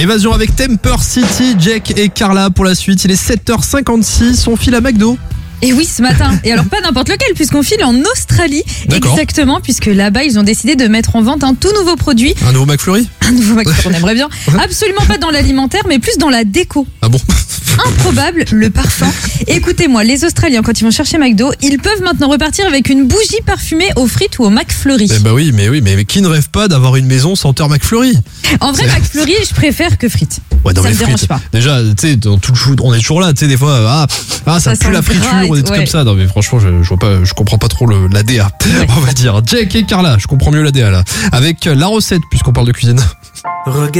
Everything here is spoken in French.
Évasion avec Temper City, Jack et Carla pour la suite. Il est 7h56, on file à McDo. Et oui, ce matin. Et alors pas n'importe lequel, puisqu'on file en Australie. D'accord. Exactement, puisque là-bas, ils ont décidé de mettre en vente un tout nouveau produit. Un nouveau McFlurry ? Un nouveau McFlurry, on aimerait bien. Absolument pas dans l'alimentaire, mais plus dans la déco. Ah bon ? Improbable, le parfum. Écoutez-moi, les Australiens, quand ils vont chercher McDo, ils peuvent maintenant repartir avec une bougie parfumée aux frites ou au McFlurry. Eh bah oui, mais qui ne rêve pas d'avoir une maison senteur McFlurry ? En vrai, McFlurry, je préfère que frites. Ouais, dans Ça les me dérange frites. pas. Déjà, tu sais, dans tout le shoot, on est toujours là, tu sais, des fois, ça Ça pue sent la friture, gras et on est tout, tout ouais. comme ça. Non, mais franchement, je comprends pas trop la DA. On va dire Jack et Carla, je comprends mieux la DA là. Avec la recette, puisqu'on parle de cuisine.